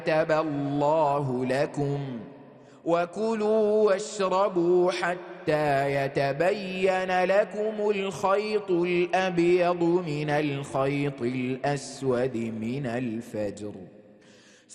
كتب الله لكم وكلوا واشربوا حتى يتبين لكم الخيط الأبيض من الخيط الأسود من الفجر